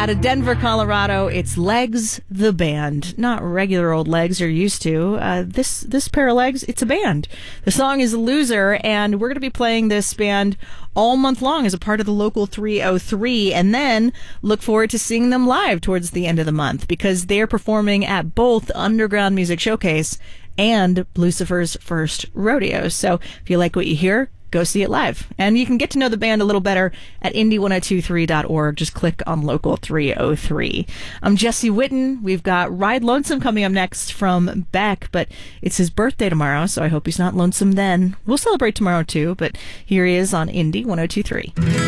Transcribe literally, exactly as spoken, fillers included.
Out of Denver, Colorado, it's Legs, the band. Not regular old legs you're used to. Uh, this this pair of legs, it's a band. The song is Loser, and we're going to be playing this band all month long as a part of the Local three oh three, and then look forward to seeing them live towards the end of the month because they're performing at both Underground Music Showcase and Lucifer's First Rodeo. So if you like what you hear, go see it live. And you can get to know the band a little better at indie ten twenty-three dot org. Just click on Local three oh three. I'm Jesse Witten. We've got Ride Lonesome coming up next from Beck, but it's his birthday tomorrow, so I hope he's not lonesome then. We'll celebrate tomorrow too, but here he is on Indie ten twenty-three.